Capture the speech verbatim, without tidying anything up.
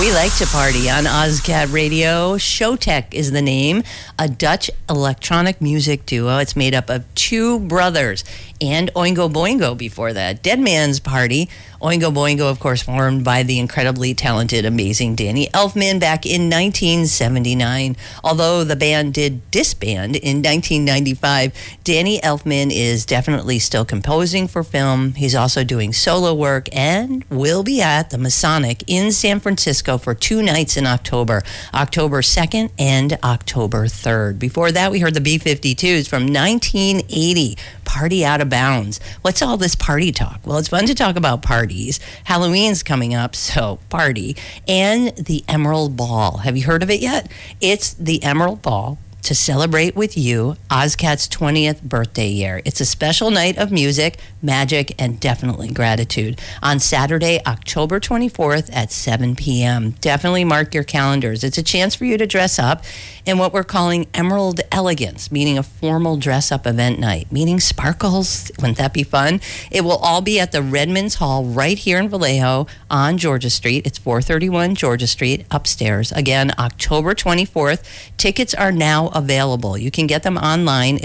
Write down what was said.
We like to party on OzCat Radio. Showtek is the name, a Dutch electronic music duo. It's made up of two brothers and Oingo Boingo before that. Dead Man's Party. Oingo Boingo, of course, formed by the incredibly talented, amazing Danny Elfman back in nineteen seventy-nine. Although the band did disband in nineteen ninety-five, Danny Elfman is definitely still composing for film. He's also doing solo work and will be at the Masonic in San Francisco for two nights in October, October second and October third. Before that, we heard the B fifty-twos from nineteen eighty, Party Out of Bounds. What's all this party talk? Well, it's fun to talk about parties. Halloween's coming up, so party. And the Emerald Ball. Have you heard of it yet? It's the Emerald Ball to celebrate with you OzCat's twentieth birthday year. It's a special night of music, magic, and definitely gratitude on Saturday, October twenty-fourth at seven p.m. Definitely mark your calendars. It's a chance for you to dress up in what we're calling Emerald Elegance, meaning a formal dress-up event night, meaning sparkles. Wouldn't that be fun? It will all be at the Redmonds Hall right here in Vallejo on Georgia Street. It's four thirty-one Georgia Street upstairs. Again, October twenty-fourth. Tickets are now available. You can get them online.